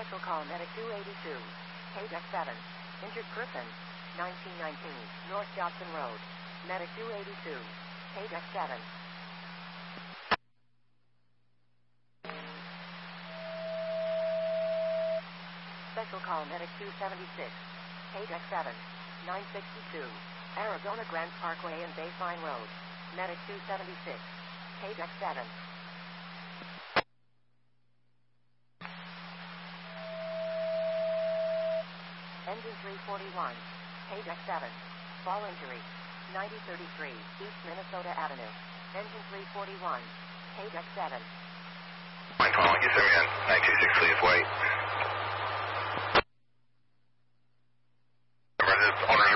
Special call Medic 282. Paydeck 7. Injured person. 1919. North Johnson Road. Medic 282. Paydeck 7. Special call Medic 276. Paydeck 7. 962. Arizona Grant Parkway and Baseline Road. Medic 276. Paydeck 7. Engine 341. Paydeck 7. Fall injury. 9033 East Minnesota Avenue. Engine 341. Paydeck 7. Line 12, you send me on 926, please wait. Owner